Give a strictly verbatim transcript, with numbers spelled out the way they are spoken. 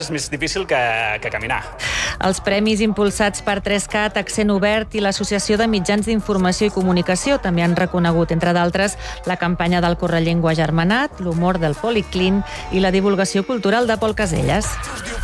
És més difícil que, que caminar. Els premis impulsats per tres cat, Accent Obert i l'Associació de Mitjans d'Informació i Comunicació també han reconegut, entre d'altres, la campanya del Correllengua Agermanat, l'humor del Policlin i la divulgació cultural de Pol Caselles.